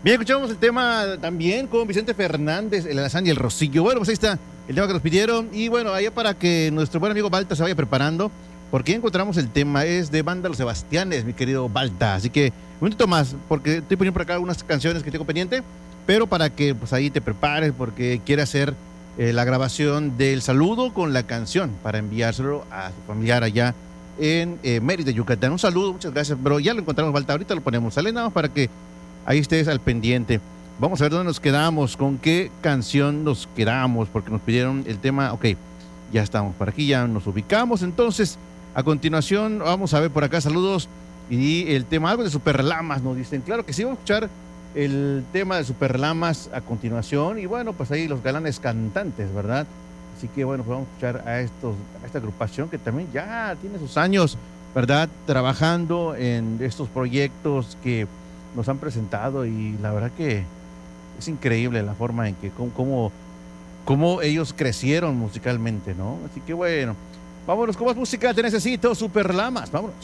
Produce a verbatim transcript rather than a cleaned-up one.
Bien, escuchamos el tema también con Vicente Fernández, el Alazán y el Rocío. Bueno, pues ahí está el tema que nos pidieron. Y bueno, allá para que nuestro buen amigo Balta se vaya preparando, porque ya encontramos el tema, es de Banda Los Sebastianes, mi querido Balta. Así que un minutito más, porque estoy poniendo por acá algunas canciones que tengo pendiente, pero para que pues ahí te prepares, porque quiere hacer eh, la grabación del saludo con la canción para enviárselo a su familiar allá en eh, Mérida, Yucatán. Un saludo, muchas gracias, bro. Ya lo encontramos, Balta. Ahorita lo ponemos. Sale nada más para que ahí estés al pendiente. Vamos a ver dónde nos quedamos, con qué canción nos quedamos, porque nos pidieron el tema. Ok, ya estamos por aquí, ya nos ubicamos. Entonces, a continuación, vamos a ver por acá saludos y el tema, algo de Super Lamas, nos dicen. Claro que sí, vamos a escuchar el tema de Super Lamas a continuación. Y bueno, pues ahí los galanes cantantes, ¿verdad? Así que bueno, pues vamos a escuchar a, estos, a esta agrupación que también ya tiene sus años, ¿verdad? Trabajando en estos proyectos que nos han presentado, y la verdad que es increíble la forma en que cómo, cómo, cómo ellos crecieron musicalmente, ¿no? Así que bueno, vámonos con más música. Te necesito, Super Lamas, vámonos.